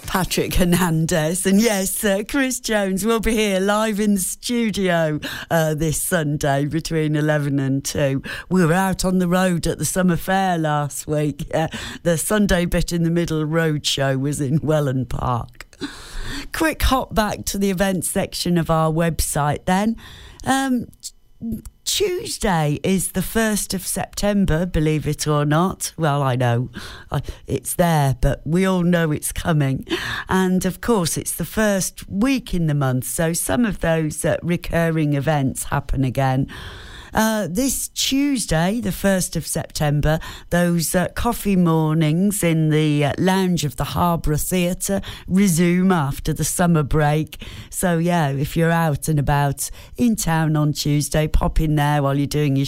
Patrick Hernandez. And yes, Chris Jones will be here live in the studio this Sunday between 11 and 2. We were out on the road at the Summer Fair last week. The Sunday bit in the middle road show was in Welland Park. Quick hop back to the events section of our website then. Tuesday is the 1st of September, believe it or not. Well, I know it's there, but we all know it's coming. And of course, it's the first week in the month, so some of those recurring events happen again. This Tuesday, the 1st of September, those coffee mornings in the lounge of the Harborough Theatre resume after the summer break. So, yeah, if you're out and about in town on Tuesday, pop in there while you're doing your